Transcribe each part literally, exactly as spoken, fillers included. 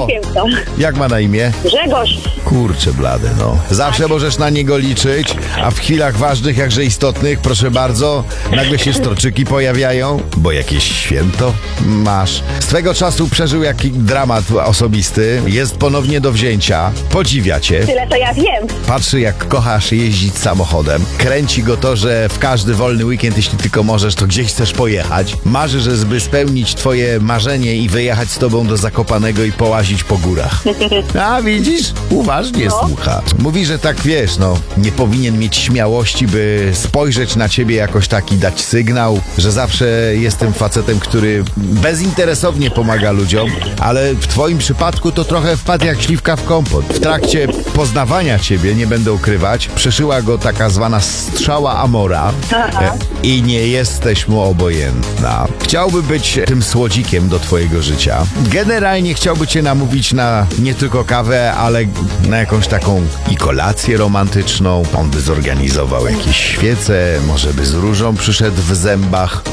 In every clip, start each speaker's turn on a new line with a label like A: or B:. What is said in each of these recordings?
A: O,
B: piękno.
A: jak ma na imię?
B: Grzegorz.
A: Kurczę blady, no. Zawsze możesz na niego liczyć, a w chwilach ważnych, jakże istotnych, proszę bardzo, nagle się stroczyki pojawiają, bo jakieś święto masz. Swego czasu przeżył jakiś dramat osobisty, jest ponownie do wzięcia, podziwia cię.
B: Tyle to ja wiem.
A: Patrzy, jak kochasz jeździć samochodem. Kręci go to, że w każdy wolny weekend, jeśli tylko możesz, to gdzieś chcesz pojechać. Marzy, żeby spełnić twoje marzenie i wyjechać z tobą do Zakopanego i połazić po górach. A widzisz? Uważnie
B: No.
A: słucha. Mówi, że tak wiesz, no, nie powinien mieć śmiałości, by spojrzeć na ciebie jakoś tak i dać sygnał, że zawsze jestem facetem, który bezinteresownie pomaga ludziom, ale w twoim przypadku to trochę wpadł jak śliwka w kompot. W trakcie poznawania ciebie, nie będę ukrywać, przeszyła go taka zwana strzała Amora e, i nie jesteś mu obojętna. Chciałby być tym słodzikiem do twojego życia. Generalnie chciałby cię namówić na nie tylko kawę, ale na jakąś taką i kolację romantyczną. On by zorganizował jakieś świece, może by z różą przyszedł w zębach.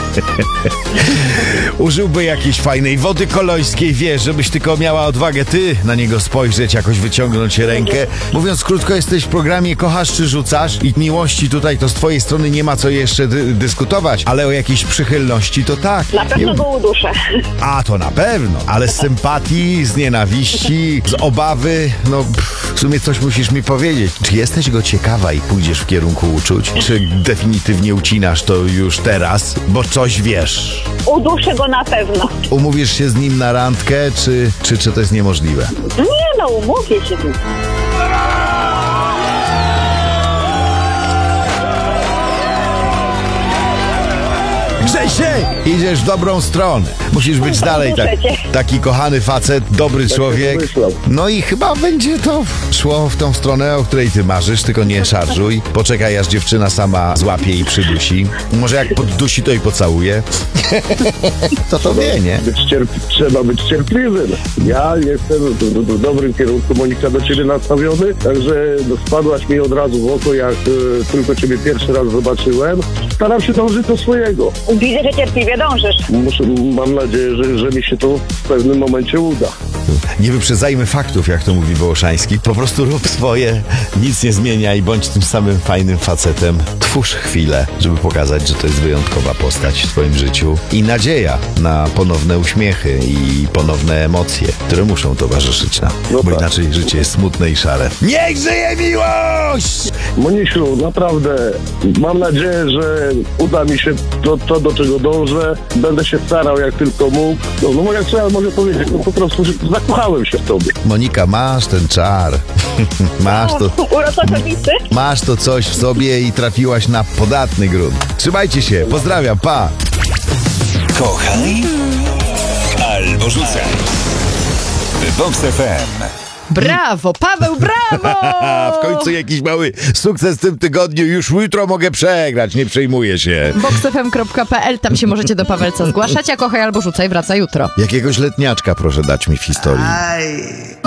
A: Użyłby jakiejś fajnej wody kolońskiej, wiesz, żebyś tylko miała odwagę ty na niego spojrzeć, jakoś wyciągnąć rękę. Mówiąc krótko, jesteś w programie Kochasz czy Rzucasz i miłości tutaj to z twojej strony nie ma co jeszcze dy- dyskutować, ale o jakiejś przychylności to tak.
B: Na pewno go uduszę.
A: A, to na pewno, ale z sympatii, z nienawiści, z obawy, no pff, w sumie coś musisz mi powiedzieć. Czy jesteś go ciekawa i pójdziesz w kierunku uczuć? Czy definitywnie ucinasz to już teraz, bo coś wiesz?
B: Uduszę go na pewno.
A: Umówisz się z nim na randkę, czy, czy, czy to jest niemożliwe?
B: Nie no, umówię się.
A: Grzesiek! Idziesz w dobrą stronę. Musisz być dalej tak, taki kochany facet, dobry człowiek. No i chyba będzie to szło w tą stronę, o której ty marzysz, tylko nie szarżuj. Poczekaj, aż dziewczyna sama złapie i przydusi. Może jak poddusi, to i pocałuje. To to wie, nie?
C: Być cierp- trzeba być cierpliwym. Ja jestem w, w, w dobrym kierunku, Monika, do ciebie nastawiony, także no, spadłaś mi od razu w oko, jak y, tylko ciebie pierwszy raz zobaczyłem. Staram się dążyć do swojego.
B: Widzę, że cierpliwie dążysz.
C: Muszę, mam nadzieję, że, że mi się to w pewnym momencie uda.
A: Nie wyprzedzajmy faktów, jak to mówi Wołoszański. Po prostu rób swoje, nic nie zmieniaj i bądź tym samym fajnym facetem. Twórz chwilę, żeby pokazać, że to jest wyjątkowa postać w twoim życiu. I nadzieja na ponowne uśmiechy i ponowne emocje, które muszą towarzyszyć nam.
C: No
A: Bo
C: tak.
A: inaczej życie jest smutne i szare. Niech żyje miłość!
C: Monisiu, naprawdę mam nadzieję, że uda mi się to, to do czego dążę. Będę się starał jak tylko mógł. No, no jak co ja mogę powiedzieć, no po prostu że zakochałem się w tobie.
A: Monika, masz ten czar. Masz to,
B: Uroczystości?
A: masz to coś w sobie i trafiłaś na podatny grunt. Trzymajcie się, pozdrawiam, pa!
D: Kochaj albo rzucaj. Box F M.
E: Brawo, Paweł, brawo!
A: A w końcu jakiś mały sukces w tym tygodniu. Już jutro mogę przegrać, nie przejmuję się.
E: box f m kropka p l, tam się możecie do Pawelca zgłaszać, a Kochaj albo Rzucaj wraca jutro.
A: Jakiegoś letniaczka proszę dać mi w historii.
F: Aj.